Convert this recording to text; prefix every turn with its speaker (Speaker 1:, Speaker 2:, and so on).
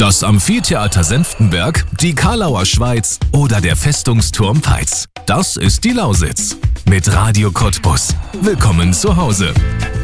Speaker 1: Das Amphitheater Senftenberg, die Karlauer Schweiz oder der Festungsturm Peitz. Das ist die Lausitz. Mit Radio Cottbus. Willkommen zu Hause.